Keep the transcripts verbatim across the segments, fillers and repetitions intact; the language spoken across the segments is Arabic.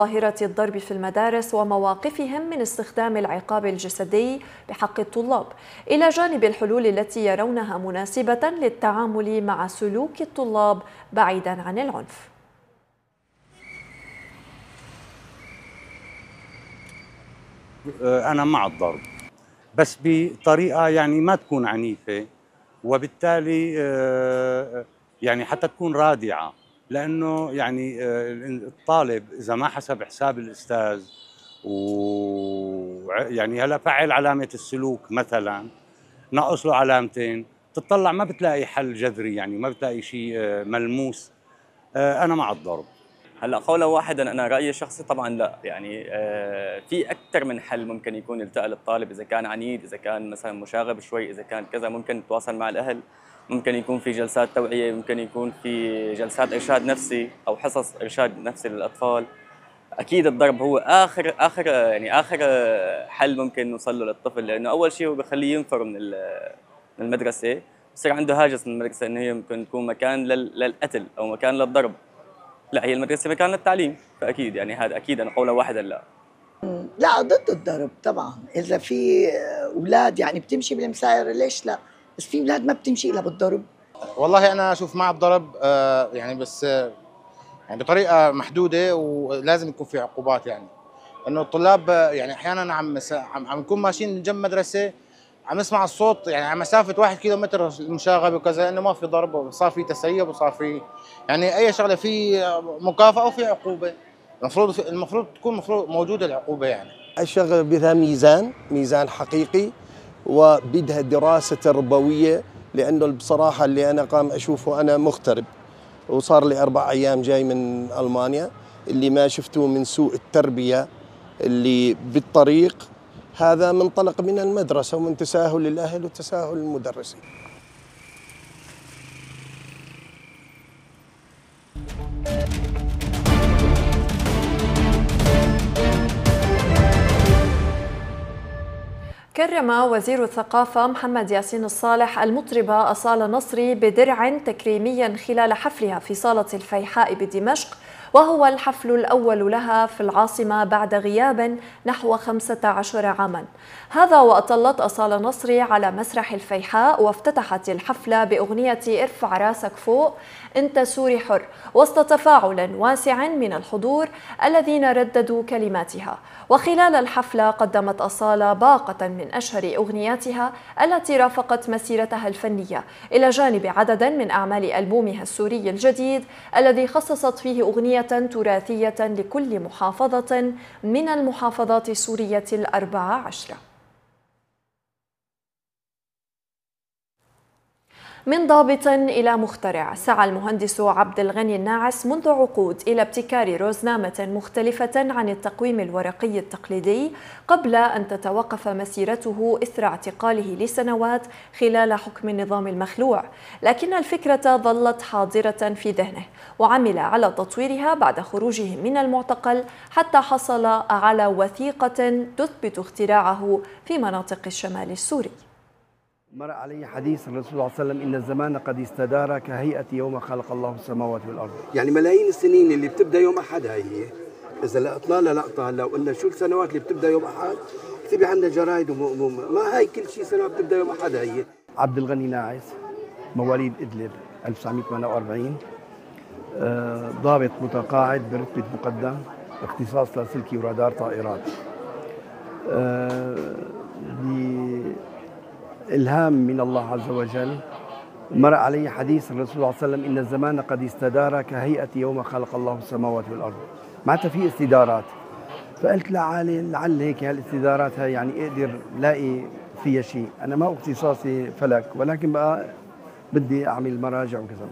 ظاهرة الضرب في المدارس ومواقفهم من استخدام العقاب الجسدي بحق الطلاب، إلى جانب الحلول التي يرونها مناسبة للتعامل مع سلوك الطلاب بعيدا عن العنف. أنا مع الضرب، بس بطريقة يعني ما تكون عنيفة، وبالتالي يعني حتى تكون رادعة، لأنه يعني الطالب إذا ما حسب حساب الأستاذ ويعني هلا فعل علامة السلوك مثلا، نقص له علامتين، تطلع ما بتلاقي حل جذري، يعني ما بتلاقي شيء ملموس. أنا مع الضرب. هلا قولا واحدا انا رايي الشخصي طبعا لا، يعني آه في اكثر من حل ممكن يكون يلتقى للطالب، اذا كان عنيد، اذا كان مثلا مشاغب شوي، اذا كان كذا ممكن يتواصل مع الاهل، ممكن يكون في جلسات توعيه، ممكن يكون في جلسات ارشاد نفسي او حصص ارشاد نفسي للاطفال. اكيد الضرب هو اخر اخر يعني اخر حل ممكن نوصل له للطفل، لانه اول شيء هو بخليه ينفر من من المدرسه، بصير عنده هاجس من المدرسه انه هي ممكن تكون مكان للقتل او مكان للضرب. لا، هي المدرسة مكان للتعليم، فأكيد يعني هذا أكيد أنا قولا واحدا لا. لا، ضد الضرب طبعا. إذا في أولاد يعني بتمشي بالمسايرة ليش لا، بس في أولاد ما بتمشي إلا بالضرب. والله أنا أشوف مع الضرب آه يعني، بس آه يعني بطريقة محدودة، ولازم يكون في عقوبات، يعني إنه الطلاب يعني أحيانا عم عم نكون ماشيين جنب مدرسة، عم نسمع الصوت يعني على مسافة واحد كيلو متر المشاغبة وكذا، إنه ما في ضرب وصار في تسيب وصار في يعني أي شغلة، في مكافأة وفي عقوبة. المفروض المفروض تكون مفروض موجودة العقوبة. يعني الشغله بدها ميزان، ميزان حقيقي، وبدها دراسة تربوية، لأنه بصراحة اللي أنا قام أشوفه، أنا مغترب وصار لي أربع أيام جاي من ألمانيا، اللي ما شفته من سوء التربية اللي بالطريق هذا منطلق من المدرسة ومن تساهل الأهل وتساهل المدرسين. كرم وزير الثقافة محمد ياسين الصالح المطربة أصالة نصري بدرع تكريمي خلال حفلها في صالة الفيحاء بدمشق، وهو الحفل الأول لها في العاصمة بعد غياب نحو خمسة عشر عاما. هذا وأطلت أصالة نصري على مسرح الفيحاء وافتتحت الحفلة بأغنية ارفع راسك فوق أنت سوري حر، وسط تفاعل واسع من الحضور الذين رددوا كلماتها. وخلال الحفلة قدمت أصالة باقة من أشهر أغنياتها التي رافقت مسيرتها الفنية، إلى جانب عدد من أعمال ألبومها السوري الجديد الذي خصصت فيه أغنية تراثية لكل محافظة من المحافظات السورية الأربع عشرة. من ضابط إلى مخترع، سعى المهندس عبد الغني الناعس منذ عقود إلى ابتكار روزنامة مختلفة عن التقويم الورقي التقليدي قبل أن تتوقف مسيرته إثر اعتقاله لسنوات خلال حكم النظام المخلوع، لكن الفكرة ظلت حاضرة في ذهنه وعمل على تطويرها بعد خروجه من المعتقل حتى حصل على وثيقة تثبت اختراعه في مناطق الشمال السوري. مر علي حديث الرسول صلى الله عليه وسلم إن الزمان قد استدار كهيئة يوم خلق الله السماوات والأرض. يعني ملايين السنين اللي بتبدأ يوم أحد هاي هي، إذا لقطنا لها لقطة هلا وقلنا شو السنوات اللي بتبدأ يوم أحد، اكتبي عندنا جرايد وما هاي كل شيء سنوات بتبدأ يوم أحد هي. عبد الغني ناعس، مواليد إدلب ألف وتسعمئة وثمانية وأربعين، ضابط متقاعد برتبة مقدم، اختصاص لاسلكي ورادار طائرات. إلهام من الله عز وجل مر علي حديث الرسول صلى الله عليه وسلم إن الزمان قد استدار كهيئة يوم خلق الله السماوات والأرض. معناتها في استدارات، فقلت لعل لعل هيك هالاستدارات هاي يعني اقدر لاقي فيها شيء. أنا ما اختصاصي فلك، ولكن بقى بدي أعمل مراجع وكذا.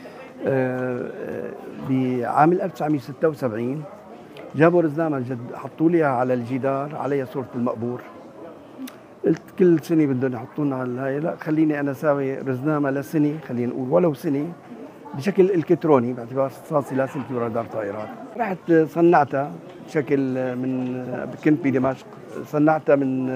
بعام ألف وتسعمئة وستة وسبعين جابوا رزنامة جد حطوا لي على الجدار عليها صورة المقبور. قلت كل سنة بدهم يحطونا على هاي، لا خليني أنا ساوي رزنامة لسنة، خلينا نقول ولو سنة بشكل إلكتروني باعتبار اختصاصي لاسلكي ورادار طائرات. رحت صنعتها بشكل من كنت بدمشق، صنعتها من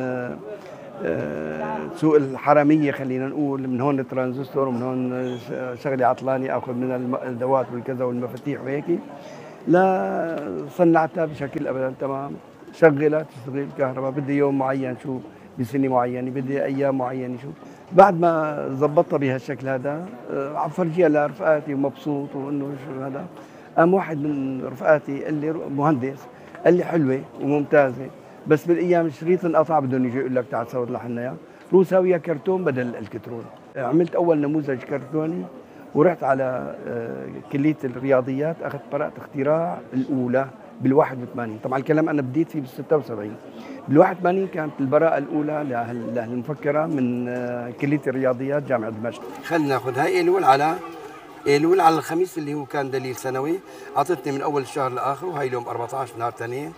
سوق الحرامية خلينا نقول، من هون الترانزستور ومن هون شغلي عطلاني اخذ من الادوات والكذا والمفاتيح وهيك، لا صنعتها بشكل ابدا تمام، شغلها تشتغل كهرباء، بدي يوم معين شو بسنه معينه، بدي ايام معينه شو. بعد ما زبطتها بهالشكل هذا عم فرجيها لرفقاتي ومبسوط وانه شو هذا. قام واحد من رفقاتي قال لي مهندس، قال لي حلوه وممتازه بس بالايام الشريط انقطع بدهم يجي يقول لك تعال سوي لنا اياه، روح ساويها كرتون بدل الكترون. عملت اول نموذج كرتوني ورحت على كليه الرياضيات، اخذت براءه اختراع الاولى بال واحد وثمانين، طبعا الكلام انا بديت فيه بال ستة وسبعين. بال واحد وثمانين كانت البراءه الاولى لهالمفكره من كليه الرياضيات جامعه دمشق. خلينا ناخذ هاي ايلول على ايلول على الخميس اللي هو كان دليل سنوي، اعطتني من اول الشهر لاخره، وهي اليوم أربعة عشر نهار اثنين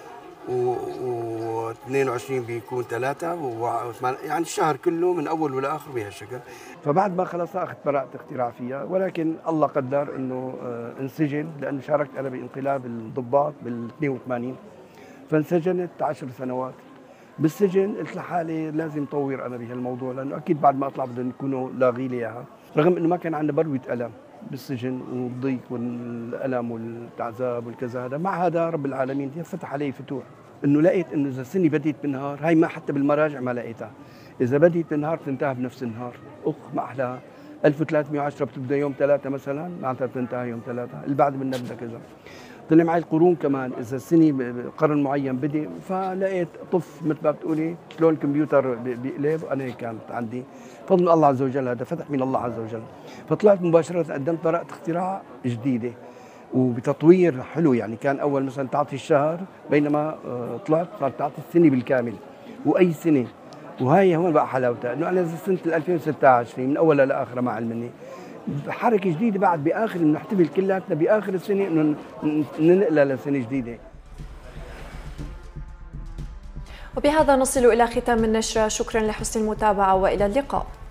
و اثنين وعشرين بيكون ثلاثة و يعني الشهر كله من اول ولاخره بهالشكل. فبعد ما خلص اخذت براءة اختراع فيها، ولكن الله قدر انه انسجن لانه شاركت انا بانقلاب الضباط بال اثنين وثمانين، فانسجنت عشر سنوات. بالسجن قلت لحالي لازم طور انا بهالموضوع، لانه اكيد بعد ما اطلع بدهم يكونوا لاغي لي اياها، رغم انه ما كان عندنا بروة الم بالسجن والضيق والالم والعذاب والكذا هذا، مع هذا رب العالمين فتح علي فتوح، انه لقيت انه اذا السنه بديت بالنهار، هاي ما حتى بالمراجع ما لقيتها، اذا بديت بالنهار بتنتهي بنفس النهار، اخ ما احلاها. ألف وثلاثمئة وعشرة بتبدا يوم ثلاثة مثلا، معناتها بتنتهي يوم ثلاثة، اللي بعد منها بدها كذا. طلع معي القرون كمان، اذا السنه قرن معين بدي، فلقيت طف مثل ما بتقولي شلون الكمبيوتر بيقلب، انا هيك كانت عندي فضل الله عز وجل، هذا فتح من الله عز وجل. فطلعت مباشره قدمت براءة اختراع جديده وبتطوير حلو، يعني كان اول مثلا تعطي الشهر، بينما طلعت صارت تعطي السنه بالكامل واي سنه. وهي هون بقى حلاوتها، انه انا سنه ألفين وستة عشر من اولها لاخرها مع علمني حركه جديده، بعد باخر بنحتفل كلياتنا باخر السنه انه ننقلها لسنه جديده. وبهذا نصل الى ختام النشره، شكرا لحسن المتابعه والى اللقاء.